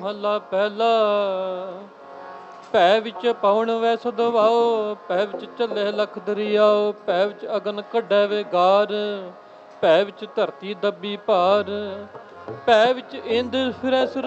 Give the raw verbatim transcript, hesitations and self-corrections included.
ਮਹੱਲਾ ਪਹਿਲਾ। ਭੈ ਵਿੱਚ ਪਵਣ ਵੈ ਸੁਧਵਾਓ, ਭੈ ਵਿੱਚ ਚੱਲੇ ਲਖ ਦਰਿਆਓ, ਭੈ ਵਿੱਚ ਅਗਨ ਕੱਢੈ ਵੇ ਗਾਰ, ਭੈ ਵਿੱਚ ਧਰਤੀ ਦੱਬੀ ਭਾਰ, ਭੈ ਵਿੱਚ ਇੰਦ ਫਿਰੈ ਸੁਰ